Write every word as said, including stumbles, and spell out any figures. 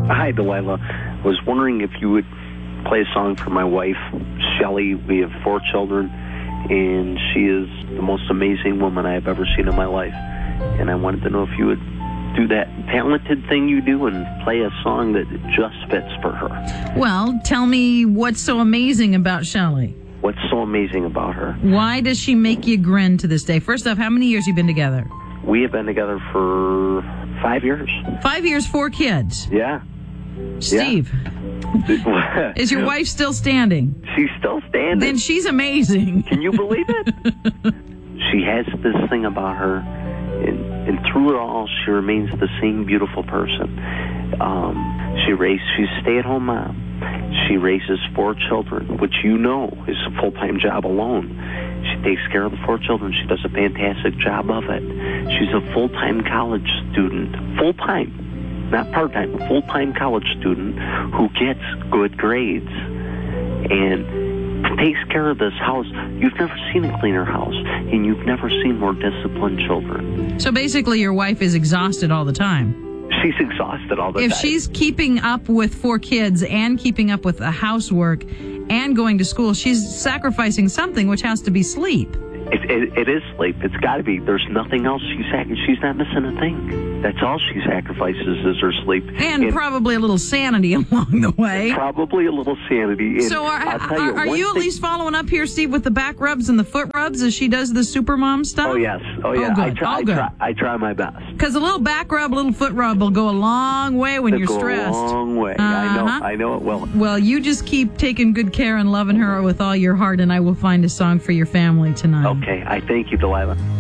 Hi, Delilah. I was wondering if you would play a song for my wife, Shelley. We have four children, and she is the most amazing woman I have ever seen in my life. And I wanted to know if you would do that talented thing you do and play a song that just fits for her. Well, tell me what's so amazing about Shelley. What's so amazing about her? Why does she make you grin to this day? First off, how many years have you been together? We have been together for five years. Five years, four kids. Yeah. Steve, Yeah. is your wife still standing? She's still standing. Then she's amazing. Can you believe it? She has this thing about her, and, and through it all, she remains the same beautiful person. Um, she raised, she's a stay-at-home mom. She raises four children, which you know is a full-time job alone. She takes care of the four children. She does a fantastic job of it. She's a full-time college student, full-time, not part-time, full-time college student who gets good grades and takes care of this house. You've never seen a cleaner house, and you've never seen more disciplined children. So basically your wife is exhausted all the time. She's exhausted all the If time. she's keeping up with four kids and keeping up with the housework and going to school, she's sacrificing something, which has to be sleep. It, it, it is sleep. It's got to be. There's nothing else. She's sac- she's not missing a thing. That's all she sacrifices is her sleep. And, and probably a little sanity along the way. Probably a little sanity. And so are, I'll tell are, you, are one you at thing- least following up here, Steve, with the back rubs and the foot rubs as she does the supermom stuff? Oh, yes. Oh, yeah. Oh, good. I, try, Oh, I, good. try, I try my best. Because a little back rub, a little foot rub will go a long way when It'll you're go stressed. a long way. I know. Uh-huh. I know it will. Well, you just keep taking good care and loving her with all your heart, and I will find a song for your family tonight. Okay. I thank you, Delilah.